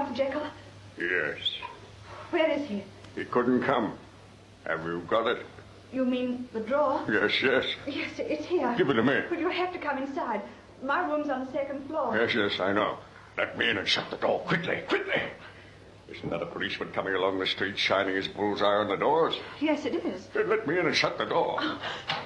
Dr. Jekyll? Yes. Where is he? He couldn't come. Have you got it? You mean the drawer? Yes, yes. Yes, it's here. Give it to me. But you'll have to come inside. My room's on the second floor. Yes, yes, I know. Let me in and shut the door. Quickly, quickly. Isn't that a policeman coming along the street shining his bullseye on the doors? Yes, it is. Then let me in and shut the door.